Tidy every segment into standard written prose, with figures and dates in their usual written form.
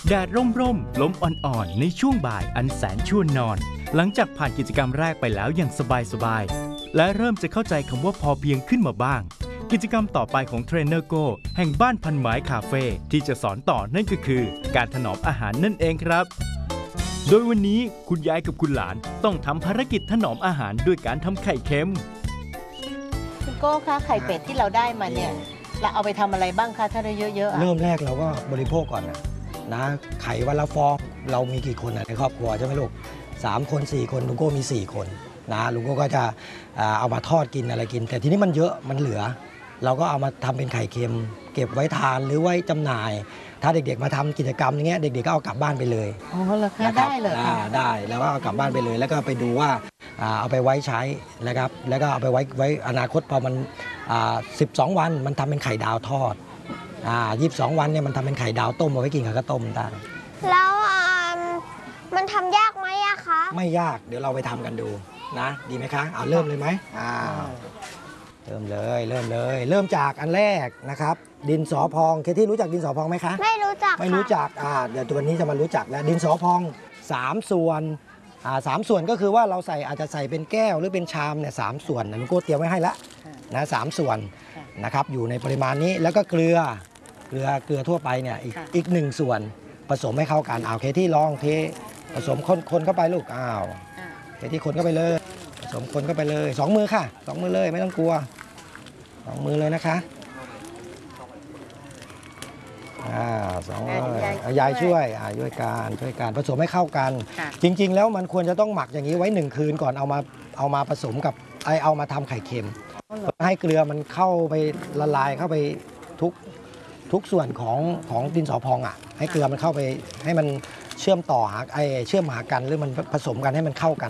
แดดร่มลมอ่อนๆในช่วงบ่ายอันแสนชวนนอน หลังจากผ่านกิจกรรมแรกไปแล้วอย่างสบายๆและเริ่มจะเข้าใจคำว่าพอเพียงขึ้นมาบ้างกิจกรรมต่อไปของเทรนเนอร์โก้แห่งบ้านพันไม้คาเฟ่ที่จะสอนต่อนั่นก็คือการถนอมอาหารนั่นเองครับโดยวันนี้คุณยายกับคุณหลานต้องทำภารกิจถนอมอาหารด้วยการทำไข่เค็มคุณโก้คะไข่เป็ดที่เราได้มาเนี่ยเราเอาไปทำอะไรบ้างคะถ้าได้เยอะๆเริ่มแรกเราก็บริโภคก่อนนะไข่วันละฟองเรามีกี่คนในครอบครัวใช่ไหมลูก3 คน 4 คนลุงโก้มี4 คนนะลุงโก้ก็จะเอามาทอดกินอะไรกินแต่ทีนี้มันเยอะมันเหลือเราก็เอามาทำเป็นไข่เค็มเก็บไว้ทานหรือไว้จำหน่าย ถ้าเด็กๆมาทำกิจกรรมอย่างเงี้ยเด็กๆก็เอากลับบ้านไปเลยอ๋อเหรอคะได้เลยได้แล้วก็เอากลับบ้านไปเลยแล้วก็ไปดูว่าเอาไปไว้ใช้นะครับแล้วก็เอาไปไว้อนาคตพอมัน12 วันมันทำเป็นไข่ดาวทอด22 วันเนี่ยมันทำเป็นไข่ดาวต้มเอาไว้กินกับข้าวต้มได้แล้วมันทำยากไหมอะคะไม่ยากเดี๋ยวเราไปทำกันดูนะดีไหมคะเริ่มเลยไหมเริ่มเลยจากอันแรกนะครับดินสอพองเคที่รู้จักดินสอพองไหมคะไม่รู้จักไม่รู้จักเดี๋ยววันนี้จะมารู้จักแล้วดินสอพอง3 ส่วน3 ส่วนก็คือว่าเราอาจจะใส่เป็นแก้วหรือเป็นชามเนี่ย3 ส่วนลุงโก้เตรียมไว้ให้แล้วนะ3 ส่วนนะครับอยู่ในปริมาณนี้แล้วก็เกลือทั่วไปเนี่ยอีก1 ส่วนผสมให้เข้ากันเคที่ลองเทผสมคนเข้าไปลูกเคที่คนเข้าไปเลยผสมคนเข้าไปเลย2 มือค่ะ2 มือเลยไม่ต้องกลัว2 มือเลยนะคะ2 มือยายช่วยกันผสมให้เข้ากันจริงๆแล้วมันควรจะต้องหมักอย่างนี้ไว้1 คืนก่อนเอามาผสมกับเอามาทำไข่เค็มให้เกลือมันเข้าไปละลายเข้าไปทุกส่วนของดินสอพองให้เกลือมันเข้าไปให้มันเชื่อมต่อเชื่อมหากันหรือมันผสมกันให้มันเข้ากัน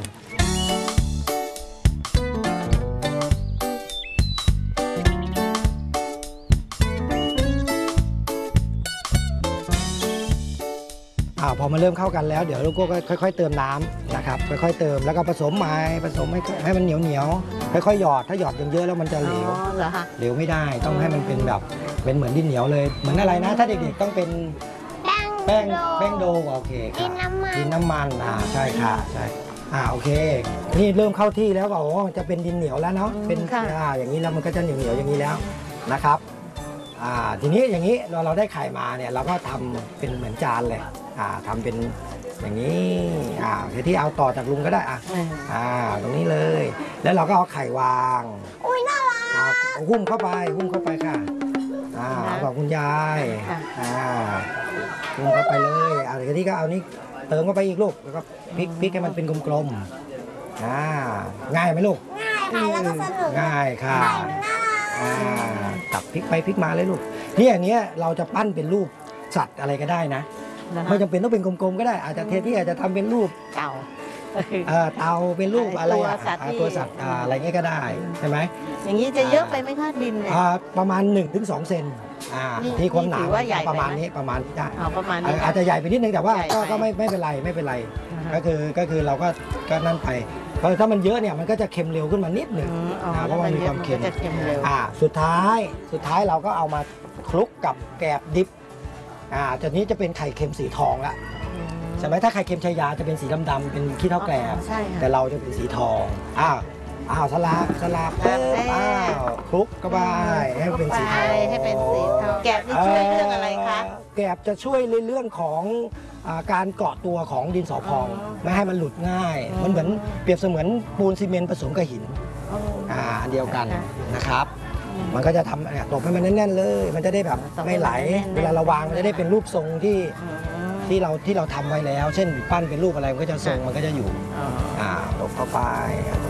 พอมันเริ่มเข้ากันแล้วเดี๋ยวลูกก็ค่อยๆเติมน้ำนะครับค่อยๆเติมแล้วก็ผสมให้มันเหนียวค่อยๆหยอดถ้าหยอดเยอะๆแล้วมันจะเหลวเหลวไม่ได้ต้องให้มันเป็นแบบเป็นเหมือนดินเหนียวเลยเหมือนอะไรนะถ้าเด็กๆต้องเป็นแป้งโดโอเคครับดินน้ำมันใช่ค่ะใช่โอเคนี่เริ่มเข้าที่แล้วจะเป็นดินเหนียวแล้วเนาะเป็นอย่างนี้แล้วมันก็จะเหนียวอย่างนี้แล้วนะครับทีนี้อย่างนี้เราได้ไข่มาเนี่ยเราก็ทำเป็นเหมือนจานเลยทำเป็นอย่างนี้ที่เอาต่อจากลุงก็ได้ตรงนี้เลยแล้วเราก็เอาไข่วางน่ารักหุ้มเข้าไปค่ะบอกคุณยายหุ้มเข้าไปเลยเดี๋ยวที่ก็เอานี่เติมเข้าไปอีกลูกแล้วก็พลิกให้มันเป็นกลมๆง่ายไหมลูกง่ายค่ะแล้วก็สนุกง่ายค่ะตับพลิกไปพลิกมาเลยลูกนี่อย่างเงี้ยเราจะปั้นเป็นรูปสัตว์อะไรก็ได้นะไม่จำเป็นต้องเป็นกลมๆก็ได้อาจจะอาจจะทำเป็นรูปเต่าเป็นรูปอะไรตัวสัตว์อะไรเงี้ยก็ได้ใช่ไหมอย่างนี้จะเยอะไปไหมคะดินเนี่ยประมาณ 1-2 เซนที่ความหนาประมาณนี้ได้อาจจะใหญ่ไปนิดนึงแต่ว่าก็ไม่เป็นไรก็คือเราก็นั่นไปเพราะถ้ามันเยอะเนี่ยมันก็จะเค็มเร็วขึ้นมานิดหนึ่งเพราะมันมีความเค็มสุดท้ายเราก็เอามาคลุกกับแกบดิบจากนี้จะเป็นไข่เค็มสีทองละใช่ไหมถ้าไข่เค็มชายาจะเป็นสีดำๆเป็นขี้เถ้าแกลบแต่เราจะเป็นสีทองสลับคลุกก็ไปให้เป็นสีทองแกบนี่ช่วยเรื่องอะไรคะแกบจะช่วยในเรื่องของการเกาะตัวของดินสอพองไม่ให้มันหลุดง่ายมันเหมือนเปรียบเสมือนปูนซีเมนต์ผสมกับหินอันเดียวกันนะครับมันก็จะทำตบให้มันแน่นๆเลยมันจะได้แบบไม่ไหลเวลาเราวางมันจะได้เป็นรูปทรงที่เราทำไว้แล้วเช่นปั้นเป็นรูปอะไรมันก็จะทรงมันก็จะอยู่ตบเข้าไป